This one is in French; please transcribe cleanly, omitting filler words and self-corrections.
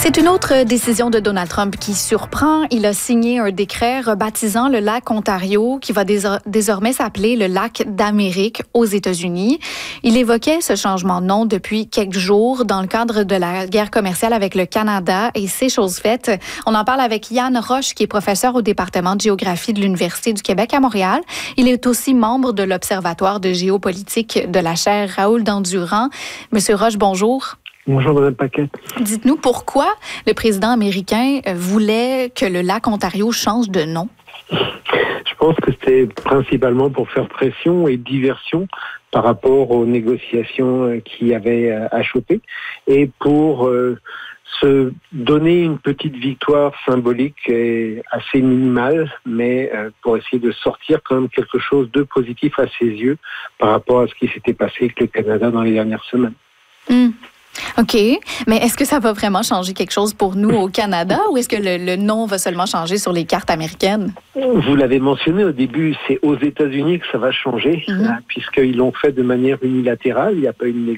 C'est une autre décision de Donald Trump qui surprend. Il a signé un décret rebaptisant le lac Ontario qui va désormais s'appeler le lac d'Amérique aux États-Unis. Il évoquait ce changement de nom depuis quelques jours dans le cadre de la guerre commerciale avec le Canada et c'est chose faite. On en parle avec Yann Roche qui est professeur au département de géographie de l'Université du Québec à Montréal. Il est aussi membre de l'Observatoire de géopolitique de la chaire Raoul Dandurand. Monsieur Roche, bonjour. Bonjour, Mme Paquette. Dites-nous pourquoi le président américain voulait que le lac Ontario change de nom? Je pense que c'était principalement pour faire pression et diversion par rapport aux négociations qui avaient achoppé et pour se donner une petite victoire symbolique et assez minimale, mais pour essayer de sortir quand même quelque chose de positif à ses yeux par rapport à ce qui s'était passé avec le Canada dans les dernières semaines. OK. Mais est-ce que ça va vraiment changer quelque chose pour nous au Canada ou est-ce que le nom va seulement changer sur les cartes américaines? Vous l'avez mentionné au début, c'est aux États-Unis que ça va changer, puisqu'ils l'ont fait de manière unilatérale. Il n'y a pas une